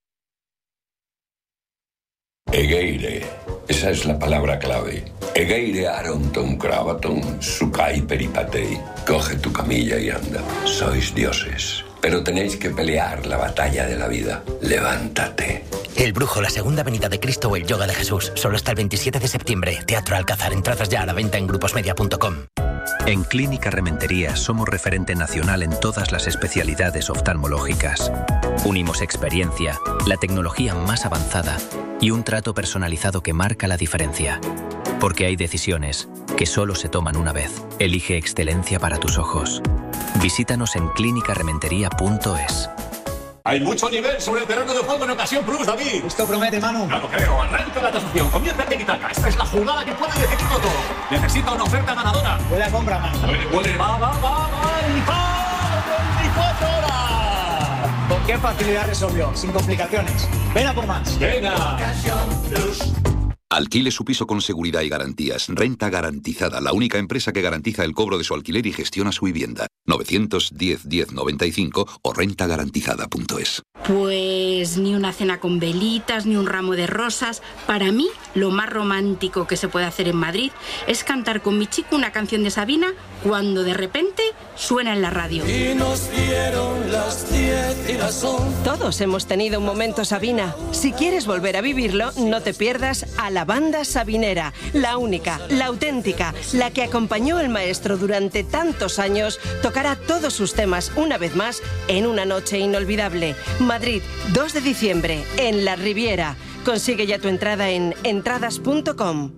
Egeire, esa es la palabra clave. Egeire Aronton Cravaton, Sukai Peripatei. Coge tu camilla y anda. Sois dioses, pero tenéis que pelear la batalla de la vida. Levántate. El Brujo, la segunda venida de Cristo o el Yoga de Jesús. Solo hasta el veintisiete de septiembre. Teatro Alcázar. Entradas ya a la venta en gruposmedia punto com. En Clínica Rementería somos referente nacional en todas las especialidades oftalmológicas. Unimos experiencia, la tecnología más avanzada y un trato personalizado que marca la diferencia. Porque hay decisiones que solo se toman una vez. Elige excelencia para tus ojos. Visítanos en clínica rementería punto es. Hay mucho nivel sobre el terreno de juego en ocasión Plus, David. Esto promete, Manu. No lo creo. Arranca la tasación. Comienza el tiki-taka. Esta es la jugada que puede decidirlo todo. Necesita una oferta ganadora. Buena compra, Manu. Huele, huele, va, va, va, va. Y va. veinticuatro horas. ¿Con qué facilidad resolvió? Sin complicaciones. Ven a por más. Venga. Plus. Alquile su piso con seguridad y garantías. Renta Garantizada, la única empresa que garantiza el cobro de su alquiler y gestiona su vivienda. novecientos diez, diez noventa y cinco o renta garantizada punto es. Pues ni una cena con velitas, ni un ramo de rosas. Para mí, lo más romántico que se puede hacer en Madrid es cantar con mi chico una canción de Sabina cuando de repente suena en la radio. Y nos dieron las diez y las once. Todos hemos tenido un momento Sabina. Si quieres volver a vivirlo, no te pierdas a la banda sabinera, la única, la auténtica, la que acompañó al maestro durante tantos años, tocará todos sus temas una vez más en una noche inolvidable. Madrid, dos de diciembre, en la Riviera. Consigue ya tu entrada en entradas punto com.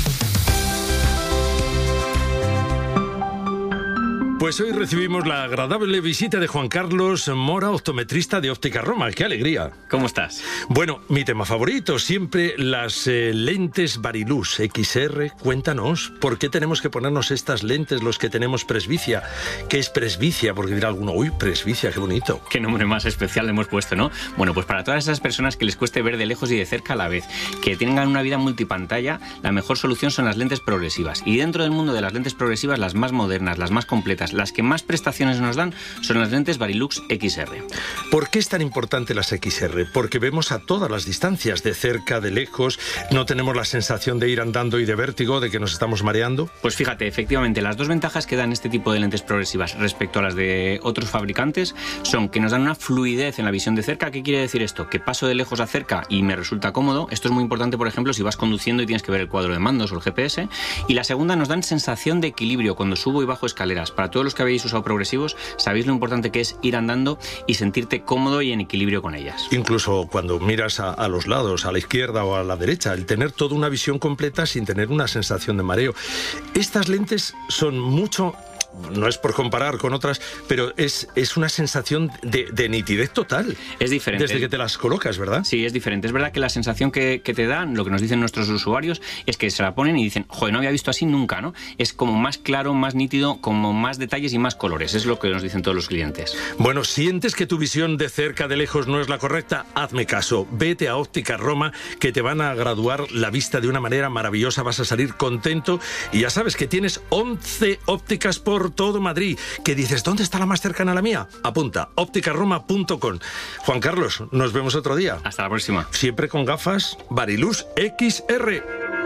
Pues hoy recibimos la agradable visita de Juan Carlos Mora, optometrista de Óptica Roma. ¡Qué alegría! ¿Cómo estás? Bueno, mi tema favorito, siempre las eh, lentes Varilux X R. Cuéntanos, ¿por qué tenemos que ponernos estas lentes los que tenemos presbicia? ¿Qué es presbicia? Porque dirá alguno, uy, presbicia, qué bonito. Qué nombre más especial le hemos puesto, ¿no? Bueno, pues para todas esas personas que les cueste ver de lejos y de cerca a la vez, que tengan una vida multipantalla, la mejor solución son las lentes progresivas. Y dentro del mundo de las lentes progresivas, las más modernas, las más completas, las que más prestaciones nos dan son las lentes Varilux X R. ¿Por qué es tan importante las X R? Porque vemos a todas las distancias, de cerca, de lejos, no tenemos la sensación de ir andando y de vértigo, de que nos estamos mareando. Pues fíjate, efectivamente, las dos ventajas que dan este tipo de lentes progresivas respecto a las de otros fabricantes son que nos dan una fluidez en la visión de cerca. ¿Qué quiere decir esto? Que paso de lejos a cerca y me resulta cómodo. Esto es muy importante, por ejemplo, si vas conduciendo y tienes que ver el cuadro de mandos o el G P S. Y la segunda, nos dan sensación de equilibrio cuando subo y bajo escaleras. Para todos los que habéis usado progresivos, sabéis lo importante que es ir andando y sentirte cómodo y en equilibrio con ellas. Incluso cuando miras a, a los lados, a la izquierda o a la derecha, el tener toda una visión completa sin tener una sensación de mareo. Estas lentes son mucho no es por comparar con otras, pero es, es una sensación de, de nitidez total. Es diferente. Desde que te las colocas, ¿verdad? Sí, es diferente. Es verdad que la sensación que, que te dan, lo que nos dicen nuestros usuarios, es que se la ponen y dicen, joder, no había visto así nunca, ¿no? Es como más claro, más nítido, como más detalles y más colores. Es lo que nos dicen todos los clientes. Bueno, ¿sientes que tu visión de cerca, de lejos, no es la correcta? Hazme caso. Vete a Óptica Roma, que te van a graduar la vista de una manera maravillosa. Vas a salir contento y ya sabes que tienes once ópticas por todo Madrid. Que dices, ¿dónde está la más cercana a la mía? Apunta, óptica roma punto com. Juan Carlos, nos vemos otro día. Hasta la próxima. Siempre con gafas Varilux X R.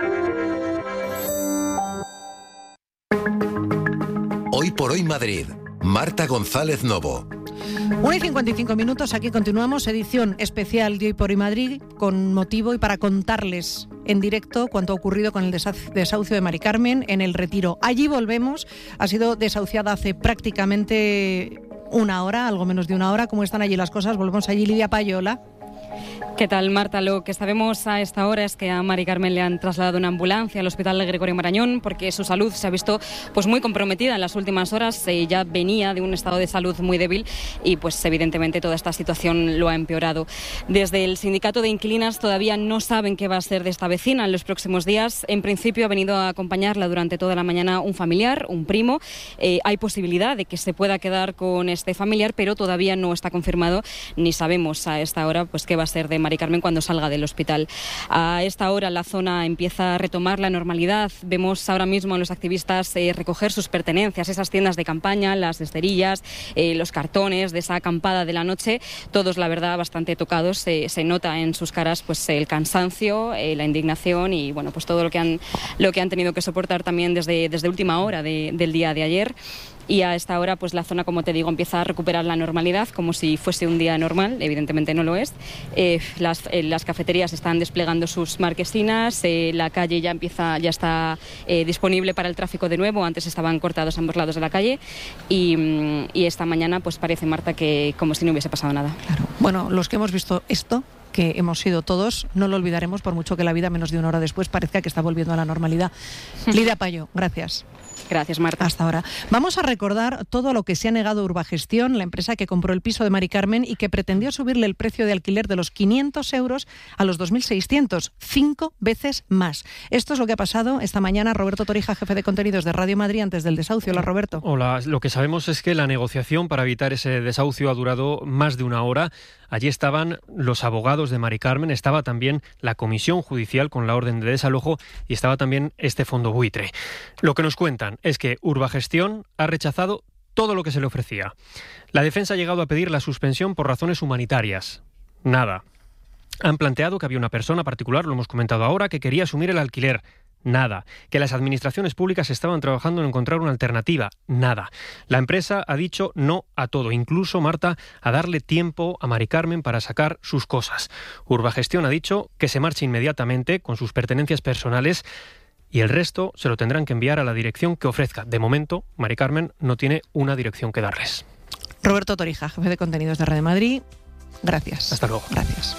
Hoy por hoy Madrid. Marta González Novo. una y cincuenta y cinco minutos, aquí continuamos, edición especial de Hoy por Hoy Madrid, con motivo y para contarles en directo cuanto ha ocurrido con el desahucio de Mari Carmen en El Retiro. Allí volvemos, ha sido desahuciada hace prácticamente una hora, algo menos de una hora. ¿Cómo están allí las cosas? Volvemos allí, Lidia Payola. ¿Qué tal, Marta? Lo que sabemos a esta hora es que a Mari Carmen le han trasladado una ambulancia al Hospital de Gregorio Marañón porque su salud se ha visto pues muy comprometida en las últimas horas. Eh, ya venía de un estado de salud muy débil y pues evidentemente toda esta situación lo ha empeorado. Desde el sindicato de inquilinas todavía no saben qué va a ser de esta vecina en los próximos días. En principio ha venido a acompañarla durante toda la mañana un familiar, un primo. Eh, hay posibilidad de que se pueda quedar con este familiar, pero todavía no está confirmado ni sabemos a esta hora pues qué va a ser de Mari Carmen cuando salga del hospital. A esta hora la zona empieza a retomar la normalidad. Vemos ahora mismo a los activistas eh, recoger sus pertenencias, esas tiendas de campaña, las esterillas, eh, los cartones de esa acampada de la noche, todos la verdad bastante tocados. Eh, se nota en sus caras pues el cansancio, eh, la indignación y bueno pues todo lo que han lo que han tenido que soportar también desde, desde última hora de, del día de ayer. Y a esta hora pues la zona, como te digo, empieza a recuperar la normalidad como si fuese un día normal. Evidentemente no lo es. Eh, las, eh, las cafeterías están desplegando sus marquesinas, eh, la calle ya empieza ya está eh, disponible para el tráfico de nuevo. Antes estaban cortados ambos lados de la calle y, y esta mañana pues parece, Marta, que como si no hubiese pasado nada. Claro. Bueno, los que hemos visto esto, que hemos sido todos, no lo olvidaremos por mucho que la vida menos de una hora después parezca que está volviendo a la normalidad. Lidia Payo, gracias. Gracias, Marta. Hasta ahora. Vamos a recordar todo lo que se ha negado Urbagestión, la empresa que compró el piso de Mari Carmen y que pretendió subirle el precio de alquiler de los quinientos euros a los dos mil seiscientos, cinco veces más. Esto es lo que ha pasado esta mañana. Roberto Torija, jefe de contenidos de Radio Madrid, antes del desahucio. Hola, Roberto. Hola, lo que sabemos es que la negociación para evitar ese desahucio ha durado más de una hora. Allí estaban los abogados de Mari Carmen, estaba también la comisión judicial con la orden de desalojo y estaba también este fondo buitre. Lo que nos cuentan es que Urbagestión ha rechazado todo lo que se le ofrecía. La defensa ha llegado a pedir la suspensión por razones humanitarias. Nada. Han planteado que había una persona particular, lo hemos comentado ahora, que quería asumir el alquiler. Nada. Que las administraciones públicas estaban trabajando en encontrar una alternativa. Nada. La empresa ha dicho no a todo, incluso, Marta, a darle tiempo a Mari Carmen para sacar sus cosas. Urbagestión ha dicho que se marche inmediatamente con sus pertenencias personales y el resto se lo tendrán que enviar a la dirección que ofrezca. De momento, Mari Carmen no tiene una dirección que darles. Roberto Torija, jefe de contenidos de Radio Madrid. Gracias. Hasta luego. Gracias.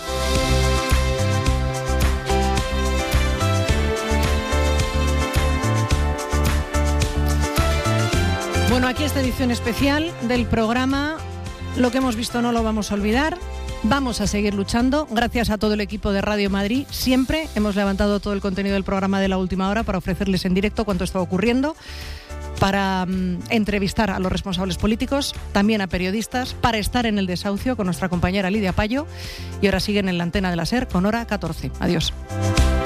Bueno, aquí esta edición especial del programa. Lo que hemos visto no lo vamos a olvidar. Vamos a seguir luchando. Gracias a todo el equipo de Radio Madrid. Siempre hemos levantado todo el contenido del programa de la última hora para ofrecerles en directo cuánto está ocurriendo, para um, entrevistar a los responsables políticos, también a periodistas, para estar en el desahucio con nuestra compañera Lidia Payo. Y ahora siguen en la antena de la SER con Hora catorce. Adiós.